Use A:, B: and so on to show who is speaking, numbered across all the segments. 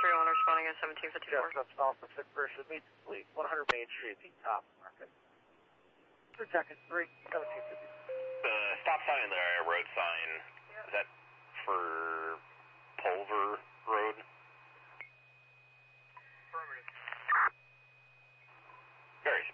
A: 631 responding at 1754.
B: Just up south of Sick Person, meets fleet, 100 Main Street, the top market. 2 seconds, 3, 1750.
C: The stop sign and the road sign, is that for Pulver Road?
D: Affirmative.
C: Very.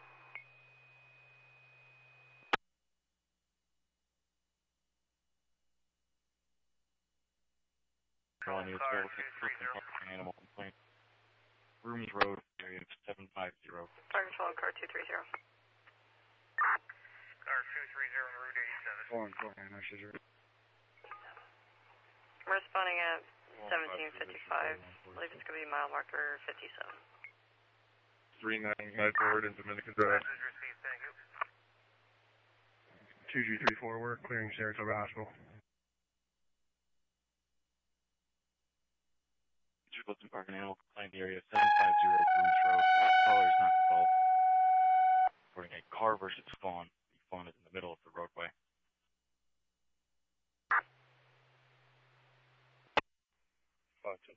E: Colony is well with animal complaint. Rooms Road, area 750.
A: Fire control, car 230.
D: Car 230 on Route 87.
A: I'm responding at 1755. I believe it's going to be mile marker 57.
F: 39 forward in Dominican Drive.
D: Message received, thank you.
F: 2G34, we're clearing Saratoga Hospital.
E: Wilson Park and Animal Complaint area 750 Rooms Road. Caller is not involved. Reporting a car versus fawn. The fawn is in the middle of the roadway.
F: Gotcha.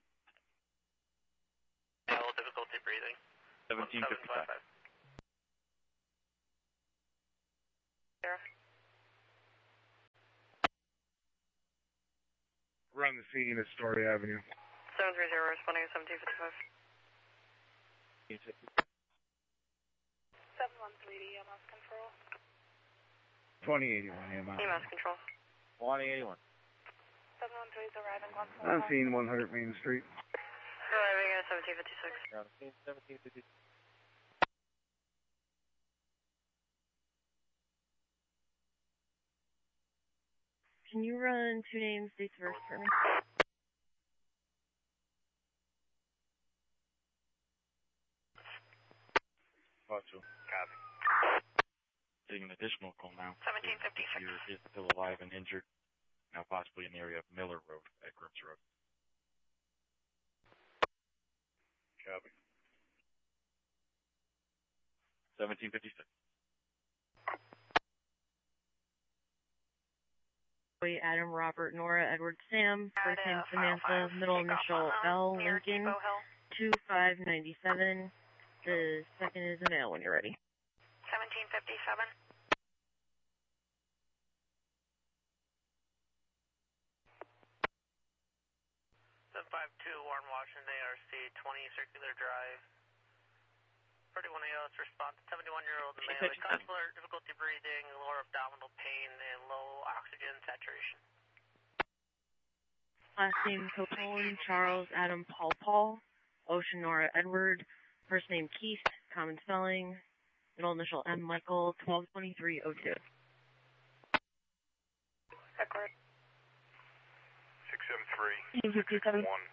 C: Difficulty breathing.
E: 1755.
F: We're on the scene at Story Avenue.
A: 730 responding at 1755.
G: 713 EMS control.
B: 2081 EMS.
A: EMS control.
B: 2081.
G: 713 is arriving on
B: I'm seeing 100 Main Street.
A: Arriving at 1756.
B: You're on the scene, 1756.
H: Can you run 2 names, dates of birth for me?
F: Gotcha.
C: Copy.
E: Getting an additional call now.
A: 1756.
E: Here is still alive and injured. Now possibly in the area of Miller Road at Grips Road.
F: Copy.
E: 1756.
H: Adam, Robert, Nora, Edward, Sam, first name Samantha, middle initial L, Lincoln, 2597. The second is a male when you're ready.
G: 1757.
D: Warren Washington, ARC, 20 Circular Drive. 31 ALS response, 71-year-old male, consular difficulty breathing, lower abdominal pain, and low oxygen saturation.
H: Last name Copeland, Charles, Adam, Paul, Ocean, Nora, Edward, first name Keith, common spelling, middle initial M, Michael, 122302.
G: Record.
C: 673.
H: 57.
C: 1.